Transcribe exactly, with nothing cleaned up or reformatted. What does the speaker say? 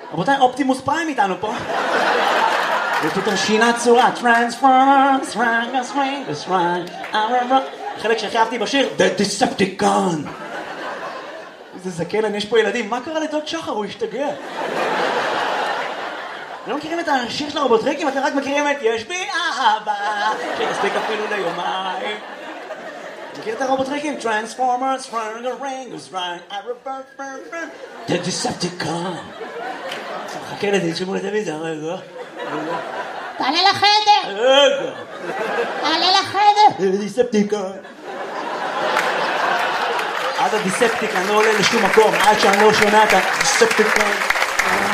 רבותיי, אופטימוס פריים איתנו פה. ופתאום שינה צורה, טרנספורמרס, טרנגס ריינגס ריינג, חלק שהכי אהבתי בשיר, The Decepticon. איזה זקן, יש פה ילדים, מה קרה לדוד שחר? הוא השתגע. אתם לא מכירים את השיר של הרובוטריקים? אתם רק מכירים את יש בי אהבה, שיספיק אפילו ליומיים. מכיר את הרובוטריקים? Transformers, Triangle Rangers, Ryan, Arabert, The Decepticon. חכה לזה, תשמעו לטלוויזיה, רגע. תעלה לחדר! רגע. תעלה לחדר! The Decepticon. עד הדיספטיקון, אני לא עולה לשום מקום, עד שאני לא שומע את הדיספטיקון.